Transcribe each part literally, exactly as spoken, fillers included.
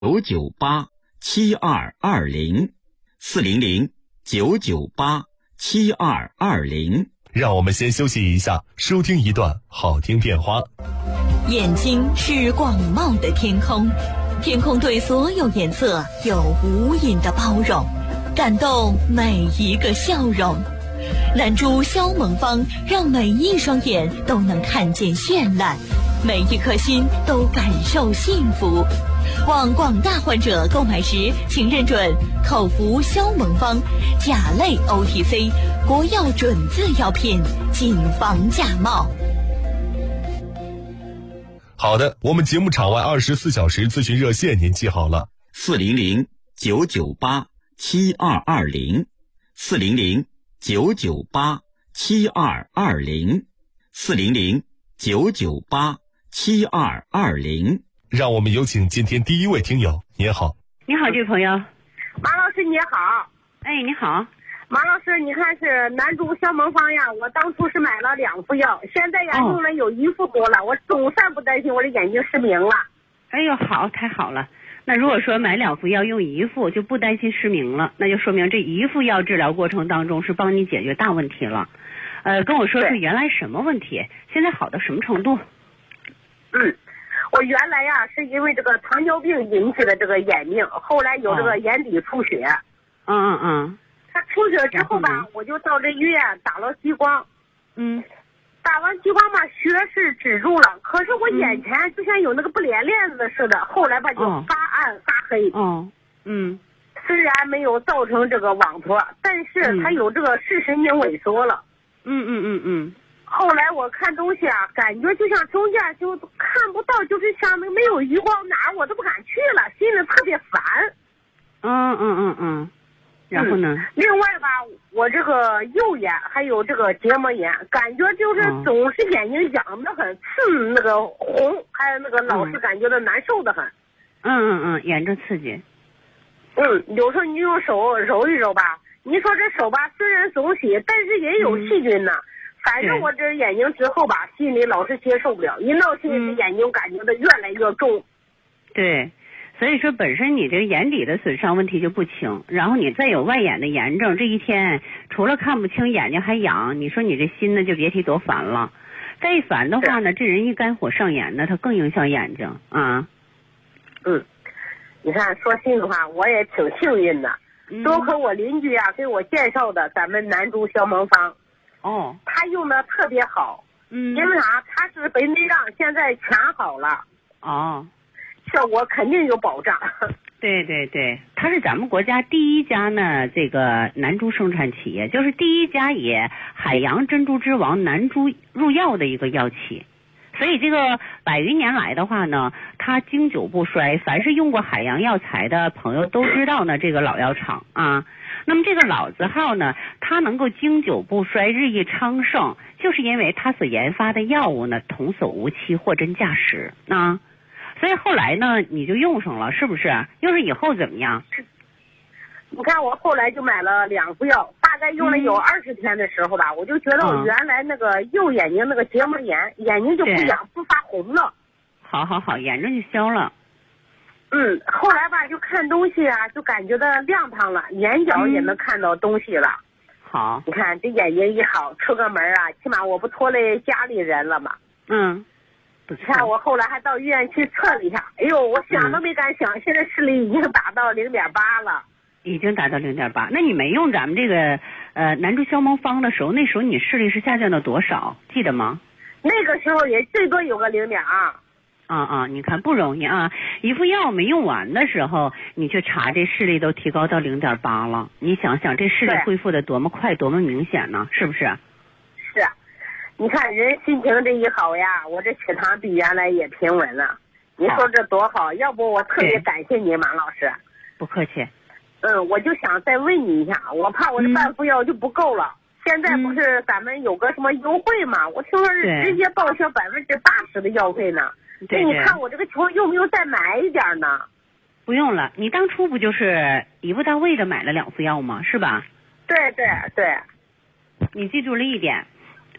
九九八七二二零四零零九九八七二二零。 让我们先休息一下，收听一段好听片花。 眼睛是广袤的天空，天空对所有颜色有无垠的包容，感动每一个笑容。蓝珠消萌坊让每一双眼都能看见绚烂，每一颗心都感受幸福。望广大患者购买时，请认准口服消萌坊甲类 O T C 国药准字药品，谨防假冒。 好的，我们节目场外二十四小时咨询热线您记好了： 四零零九九八七二二零，四零零九九八七二二零，四零零九九八七二二零。 让我们有请今天第一位听友。您好。 你好，这位朋友。 马老师你好。 哎，你好。 马老师，你看是南珠消萌坊呀，我当初是买了两副药，现在呀、哦、用了有一副多了，我总算不担心我的眼睛失明了。 哎呦，好，太好了。那如果说买两副药用一副就不担心失明了，那就说明这一副药治疗过程当中是帮你解决大问题了。呃，跟我说说原来什么问题，现在好到什么程度？ 嗯。我原来呀是因为这个糖尿病引起的这个眼病，后来有这个眼底出血。 嗯嗯嗯。 他出血之后吧，我就到这医院打了激光。 嗯。 打完激光吧，血是止住了，可是我眼前就像有那个不连链子似的，嗯、后来吧就发暗、哦、发黑。 哦。嗯。 虽然没有造成这个网脱，但是它有这个视神经萎缩了。 嗯嗯嗯嗯。 后来我看东西啊，感觉就像中间就看不到，就是像那个没有余光，哪儿我都不敢去了，心里特别烦。 嗯嗯嗯嗯。然后呢、 嗯？另外吧，我这个右眼还有这个结膜炎，感觉就是总是眼睛痒得很，刺那个红，还有那个老是感觉到难受的很。 嗯嗯嗯，炎症刺激。 嗯，有时候你用手揉一揉吧，你说这手吧虽然手洗，但是也有细菌呢。嗯，反正我这眼睛之后吧，心里老是接受不了，一闹心，这眼睛感觉到越来越重。 对，所以说本身你这个眼底的损伤问题就不轻，然后你再有外眼的炎症，这一天除了看不清眼睛还痒，你说你这心呢就别提多烦了。再一烦的话呢，这人一肝火上炎呢，它更影响眼睛啊。 嗯，你看说心里话，我也挺幸运的，嗯、多亏我邻居啊给我介绍的咱们南珠消萌坊。 哦， 他用的特别好， 嗯， 因为啥？他是北内让，现在全好了， 哦， 效果肯定有保障。 对对对，它是咱们国家第一家呢，这个南珠生产企业，就是第一家以海洋珍珠之王南珠入药的一个药企，所以这个百余年来的话呢，它经久不衰，凡是用过海洋药材的朋友都知道呢，这个老药厂啊。那么这个老字号呢，它能够经久不衰、日益昌盛，就是因为它所研发的药物呢童叟无欺、货真价实啊。所以后来呢，你就用上了，是不是？用上以后怎么样？ 你看我后来就买了两副药，大概用了有二十天的时候吧，嗯、我就觉得我原来那个右眼睛那个结膜炎，眼睛就不痒不发红了。 好好好，炎症就消了。 嗯，后来吧，就看东西啊，就感觉到亮堂了，眼角也能看到东西了。嗯、 好， 你看这眼睛一好，出个门啊，起码我不拖累家里人了嘛。 嗯， 你看我后来还到医院去测了一下，哎呦，我想都没敢想，嗯、现在视力已经达到零点八了。 已经达到零点八，那你没用咱们这个呃南珠消萌坊的时候，那时候你视力是下降到多少？记得吗？ 那个时候也最多有个零点二。 啊啊！你看不容易啊！一副药没用完的时候，你去查这视力都提高到零点八了。你想想，这视力恢复的多么快，多么明显呢？是不是？ 是，你看人心情这一好呀，我这血糖比原来也平稳了。你说这多好！要不我特别感谢您，马老师。 不客气。 嗯，我就想再问你一下，我怕我这半副药就不够了。嗯、现在不是咱们有个什么优惠嘛？我听说是直接报销百分之八十的药费呢。那你看我这个球用不用再买一点呢？ 不用了，你当初不就是一步到位的买了两副药吗？是吧？ 对对对。 你记住了一点，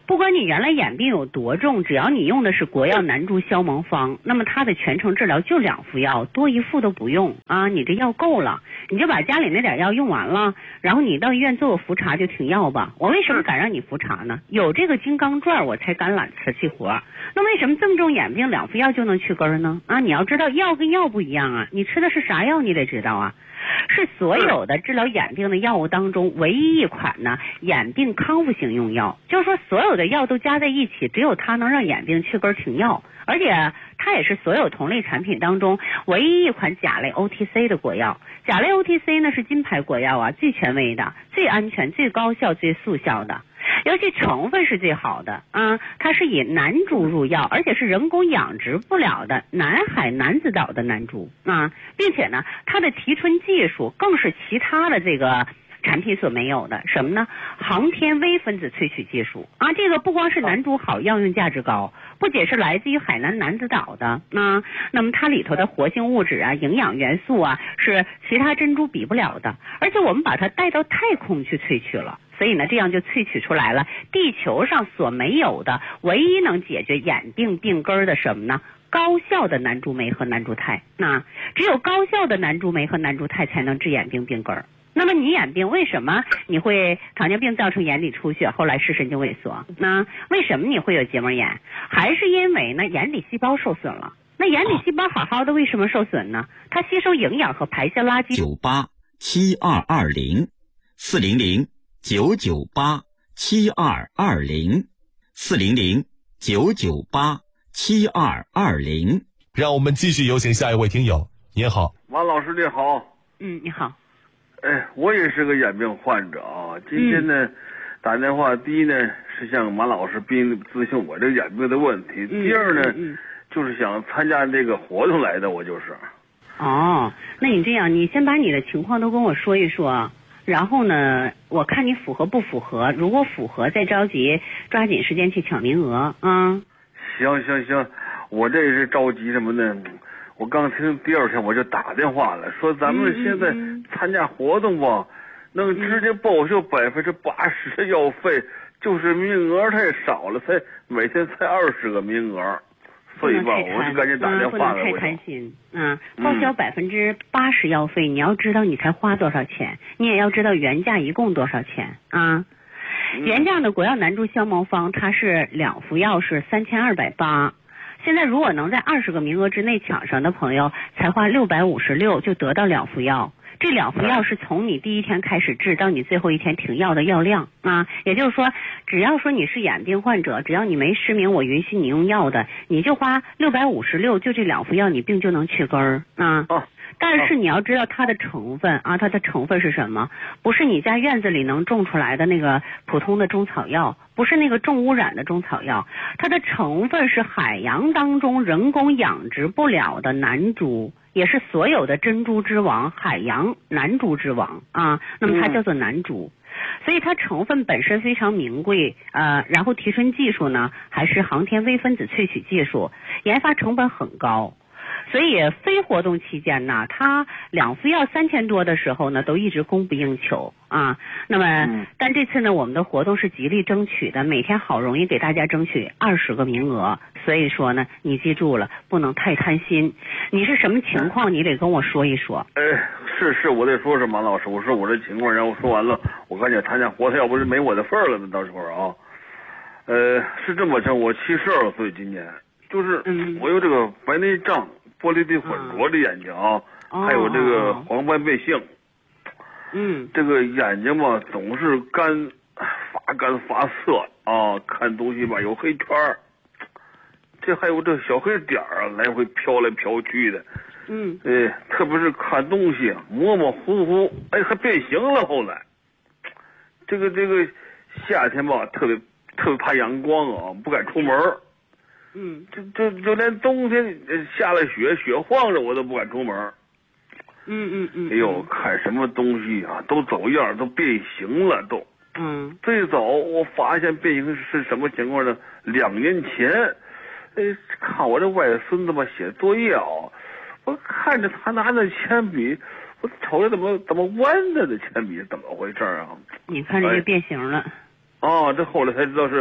不管你原来眼病有多重，只要你用的是国药南珠消蒙方，那么它的全程治疗就两副药，多一副都不用啊，你这药够了，你就把家里那点药用完了，然后你到医院做个复查就停药吧。我为什么敢让你复查呢？有这个金刚钻我才敢揽瓷器活。那为什么这么重眼病两副药就能去根呢？啊，你要知道药跟药不一样啊，你吃的是啥药你得知道啊。是所有的治疗眼病的药物当中唯一一款呢眼病康复型用药，就是说所有的药都加在一起，只有它能让眼病去根停药，而且它也是所有同类产品当中唯一一款甲类 O T C 的国药。甲类 O T C 呢是金牌国药啊，最权威的、最安全、最高效、最速效的，尤其成分是最好的啊！它是以南珠入药，而且是人工养殖不了的南海南子岛的南珠啊，并且呢，它的提纯技术更是其他的这个产品所没有的，什么呢？航天微分子萃取技术啊！这个不光是南珠好，药用价值高，不仅是来自于海南南子岛的啊，那么它里头的活性物质啊、营养元素啊，是其他珍珠比不了的，而且我们把它带到太空去萃取了。所以呢，这样就萃取出来了地球上所没有的唯一能解决眼病病根的什么呢？高效的南珠酶和南珠肽。那只有高效的南珠酶和南珠肽才能治眼病病根。那么你眼病为什么你会糖尿病造成眼底出血，后来视神经萎缩？那为什么你会有结膜炎？还是因为呢眼底细胞受损了。那眼底细胞好好的为什么受损呢？它吸收营养和排泄垃圾。 九八七二二零四零零九九八七二二零四零零九九八七二二零。 让我们继续有请下一位听友。您好， 马老师你好。 嗯，你好。 哎，我也是个眼病患者啊。今天呢，嗯、打电话，第一呢是向马老师并咨询我这个眼病的问题， 嗯、 第二呢、 嗯嗯、 就是想参加这个活动来的，我就是。 哦，那你这样，你先把你的情况都跟我说一说。然后呢，我看你符合不符合，如果符合再着急抓紧时间去抢名额啊、嗯。 行行行，我这是着急什么呢？我刚听第二天我就打电话了，说咱们现在参加活动吧，能直接报销百分之八十的药费，就是名额太少了，才每天才二十个名额。所以吧，我就赶紧打电话了。 不能太贪心，嗯，报销百分之八十药费，你要知道你才花多少钱，你也要知道原价一共多少钱啊。原价的国药南珠消蒙方，它是两副药是三千二百八，现在如果能在二十个名额之内抢上的朋友，才花六百五十六就得到两副药。这两副药是从你第一天开始治到你最后一天停药的药量啊，也就是说，只要说你是眼病患者，只要你没失明，我允许你用药的，你就花六百五十六，就这两副药，你病就能去根儿啊。 哦。 但是你要知道它的成分啊，它的成分是什么？不是你家院子里能种出来的那个普通的中草药，不是那个重污染的中草药，它的成分是海洋当中人工养殖不了的南珠，也是所有的珍珠之王，海洋南珠之王啊。那么它叫做南珠。嗯，所以它成分本身非常名贵，呃，然后提纯技术呢还是航天微分子萃取技术，研发成本很高。所以非活动期间呢，它两副药三千多的时候呢，都一直供不应求啊。那么，嗯、但这次呢，我们的活动是极力争取的，每天好容易给大家争取二十个名额。所以说呢，你记住了，不能太贪心。你是什么情况？你得跟我说一说。 哎，是是，我得说是马老师，我说我这情况，然后说完了，我赶紧参加活动，要不是没我的份儿了呢，到时候啊。呃，是这么着，我七十二岁今年，就是我有这个白内障。玻璃体混浊的眼睛啊， 嗯、 还有这个黄斑变性。 嗯， 这个眼睛嘛，总是干发干发涩啊，看东西吧有黑圈儿，这还有这小黑点儿啊，来回飘来飘去的。 嗯， 哎，特别是看东西模模糊糊，哎，还变形了。后来，这个这个夏天吧，特别特别怕阳光啊，不敢出门。 嗯， 就就就连冬天下了雪，雪晃着我都不敢出门。 嗯嗯嗯。 哎呦，看什么东西啊，都走样，都变形了都。 嗯。 最早我发现变形是什么情况呢？两年前，哎，看我这外孙子吧写作业啊，我看着他拿那铅笔，我瞅着怎么怎么弯的这铅笔，怎么回事啊？ 你看着就变形了。 哎、啊，这后来才知道是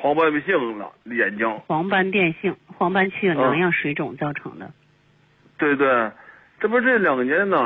黄斑变性了，眼睛。 黄斑变性，黄斑区有能量水肿造成的。 对对，这不这两年呢，